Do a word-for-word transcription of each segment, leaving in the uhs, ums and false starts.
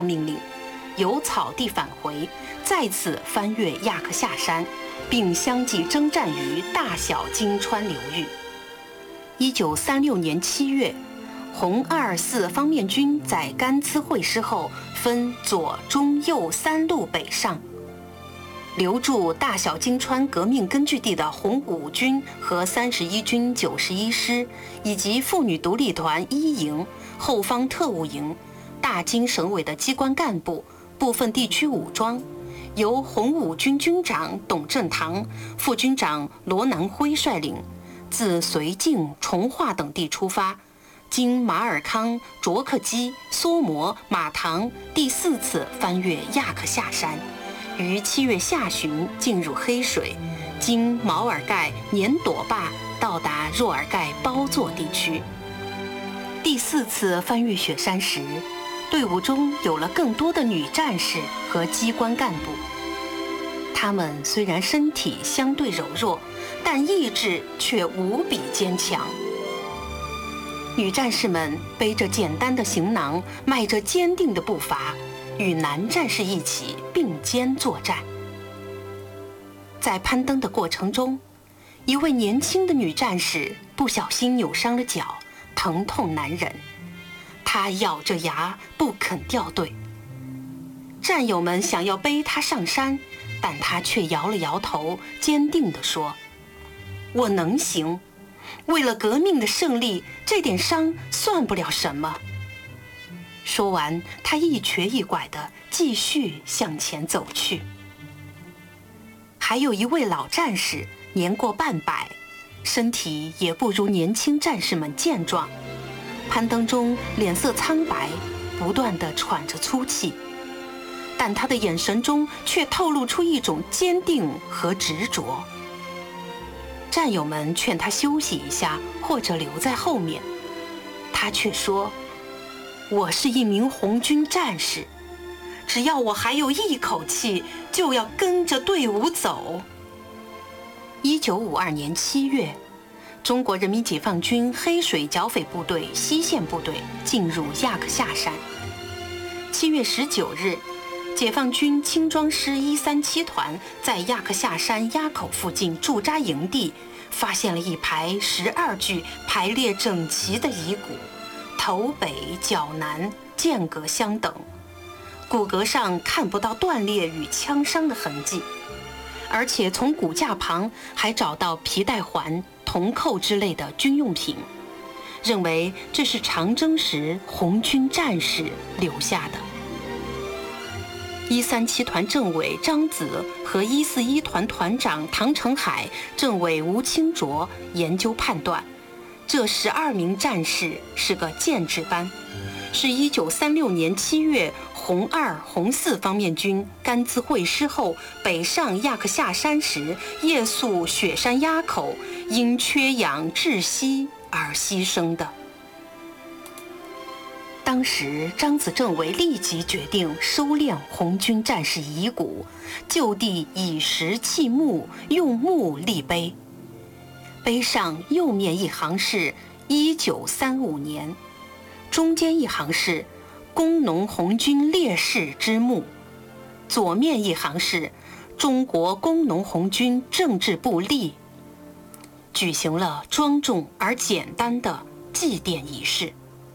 命令，由草地返回，再次翻越亚克夏山，并相继征战于大小金川流域。一九三六年七月，红二四方面军在甘孜会师后，分左、中、右三路北上。留驻大小金川革命根据地的红五军和三十一军九十一师，以及妇女独立团一营、后方特务营、大金省委的机关干部、部分地区武装，由红五军军长董振堂、副军长罗南辉率领，自绥靖、从化等地出发，经马尔康、卓克基、梭摩、马塘，第四次翻越亚克夏山，于七月下旬进入黑水，经毛尔盖、年朵坝，到达若尔盖包座地区。第四次翻越雪山时，队伍中有了更多的女战士和机关干部。她们虽然身体相对柔弱，但意志却无比坚强。女战士们背着简单的行囊，迈着坚定的步伐，与男战士一起并肩作战。在攀登的过程中，一位年轻的女战士不小心扭伤了脚，疼痛难忍。她咬着牙不肯掉队。战友们想要背她上山，但她却摇了摇头，坚定地说：“我能行，为了革命的胜利，这点伤算不了什么。”说完，他一瘸一拐地继续向前走去。还有一位老战士，年过半百，身体也不如年轻战士们健壮，攀登中脸色苍白，不断地喘着粗气，但他的眼神中却透露出一种坚定和执着。战友们劝他休息一下，或者留在后面，他却说：“我是一名红军战士，只要我还有一口气，就要跟着队伍走。”一九五二年七月，中国人民解放军黑水剿匪部队西线部队进入亚克夏山。七月十九日，解放军轻装师一三七团在亚克夏山垭口附近驻扎营地，发现了一排十二具排列整齐的遗骨，头北脚南，间隔相等，骨骼上看不到断裂与枪伤的痕迹，而且从骨架旁还找到皮带环、铜扣之类的军用品，认为这是长征时红军战士留下的。一三七团政委张子和一四一团团长唐成海、政委吴清卓研究判断，这十二名战士是个建制班，是一九三六年七月红二、红四方面军甘孜会师后北上亚克夏山时，夜宿雪山垭口，因缺氧窒息而牺牲的。当时张子政委立即决定收敛红军战士遗骨，就地以石砌木，用木立碑。碑上右面一行是一九三五年，中间一行是工农红军烈士之墓，左面一行是中国工农红军政治部立，举行了庄重而简单的祭奠仪式。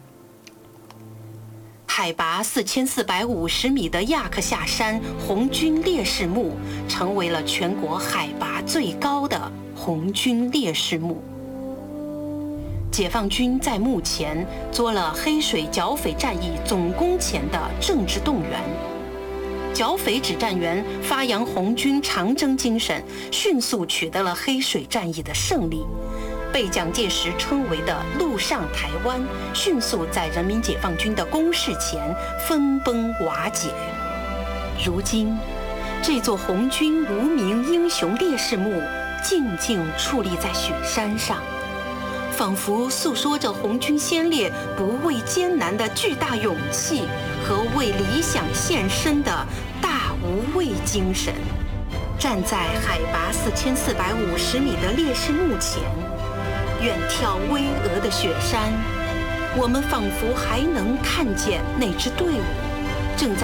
海拔四千四百五十米的亚克夏山红军烈士墓成为了全国海拔最高的红军烈士墓。解放军在墓前做了黑水剿匪战役总攻前的政治动员，剿匪指战员发扬红军长征精神，迅速取得了黑水战役的胜利，被蒋介石称为的陆上台湾，迅速在人民解放军的攻势前分崩瓦解。如今，这座红军无名英雄烈士墓静静矗立在雪山上，仿佛诉说着红军先烈不畏艰难的巨大勇气和为理想献身的大无畏精神。站在海拔四千四百五十米的烈士墓前，远眺巍峨的雪山，我们仿佛还能看见那支队伍， 正在